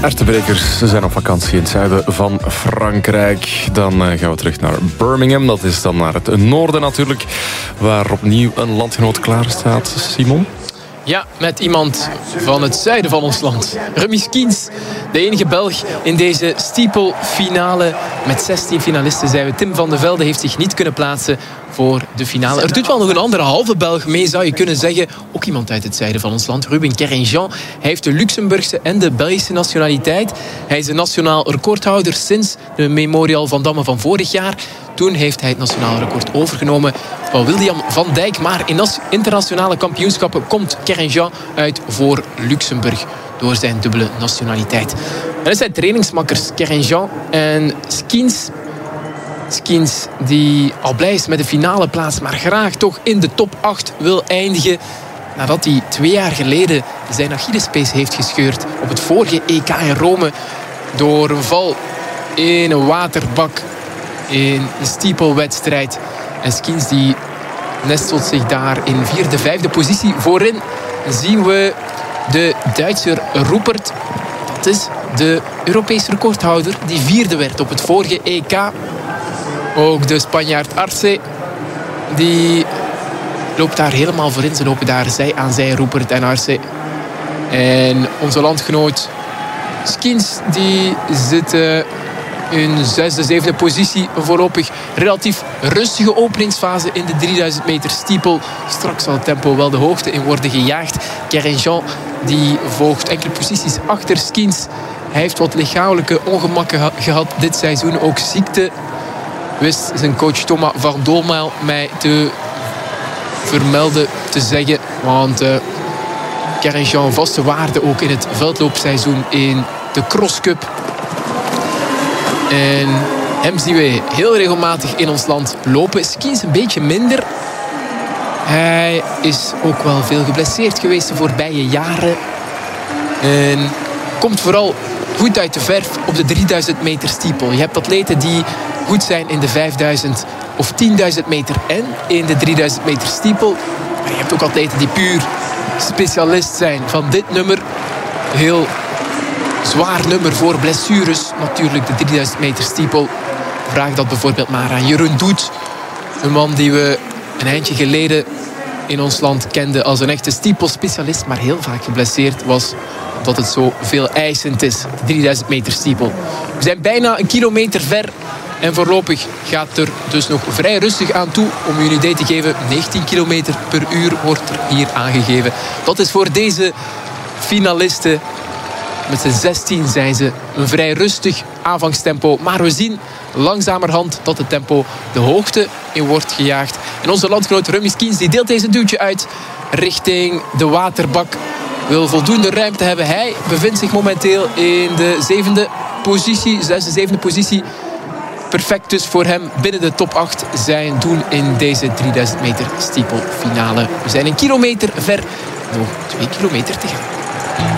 Hertenbrekers zijn op vakantie in het zuiden van Frankrijk. Dan gaan we terug naar Birmingham. Dat is dan naar het noorden natuurlijk. Waar opnieuw een landgenoot klaar staat. Simon? Ja, met iemand van het zuiden van ons land. Remy Skins, de enige Belg in deze steeple-finale. Met 16 finalisten zijn we. Tim van de Velde heeft zich niet kunnen plaatsen voor de finale. Er doet wel nog een andere halve Belg mee, zou je kunnen zeggen. Ook iemand uit het zuiden van ons land, Ruben Kerenjan. Hij heeft de Luxemburgse en de Belgische nationaliteit. Hij is de nationaal recordhouder sinds de Memorial van Damme van vorig jaar. Toen heeft hij het nationaal record overgenomen van William van Dijk. Maar in internationale kampioenschappen komt Kerenjan uit voor Luxemburg door zijn dubbele nationaliteit. En het zijn trainingsmakkers, Kerenjan en Skins. Skins die al blij is met de finale plaats, maar graag toch in de top 8 wil eindigen. Nadat hij 2 jaar geleden zijn Achillespees heeft gescheurd op het vorige EK in Rome door een val in een waterbak in een steeple-wedstrijd. En Skins die nestelt zich daar in 4e, 5e positie. Voorin zien we de Duitser Ruppert. Dat is de Europese recordhouder die 4e werd op het vorige EK. Ook de Spanjaard Arce, die loopt daar helemaal voorin. Ze lopen daar zij aan zij, Ruppert en Arce. En onze landgenoot Skins, die zit in 6e, 7e positie. Voorlopig relatief rustige openingsfase in de 3000 meter steeple. Straks zal het tempo wel de hoogte in worden gejaagd. Kerenjan die volgt enkele posities achter Skins. Hij heeft wat lichamelijke ongemakken gehad dit seizoen. Ook ziekte wist zijn coach Thomas van Dolmaal mij te vermelden, te zeggen. Want Kerenjan vaste waarde ook in het veldloopseizoen in de Cross Cup. En hem zien we heel regelmatig in ons land lopen. Skins een beetje minder. Hij is ook wel veel geblesseerd geweest de voorbije jaren. En komt vooral goed uit de verf op de 3000 meter steeple. Je hebt atleten die goed zijn in de 5000 of 10.000 meter en in de 3000 meter steeple. Maar je hebt ook atleten die puur specialist zijn van dit nummer. Heel zwaar nummer voor blessures. Natuurlijk de 3000 meter steeple. Vraag dat bijvoorbeeld maar aan Jeroen Doet. Een man die we een eindje geleden in ons land kenden als een echte steeple-specialist, maar heel vaak geblesseerd was omdat het zo veel eisend is. De 3000 meter steeple. We zijn bijna een kilometer ver. En voorlopig gaat er dus nog vrij rustig aan toe. Om u een idee te geven, 19 km per uur wordt er hier aangegeven. Dat is voor deze finalisten. Met z'n 16 zijn ze een vrij rustig aanvangstempo. Maar we zien langzamerhand dat het tempo de hoogte in wordt gejaagd. En onze landgenoot Remy Skins die deelt deze duwtje uit richting de waterbak. Wil voldoende ruimte hebben. Hij bevindt zich momenteel in de 7e positie. 6e, 7e positie. Perfect dus voor hem binnen de top 8 zijn doen in deze 3000 meter steeple finale. We zijn een kilometer ver. Nog 2 kilometer te gaan.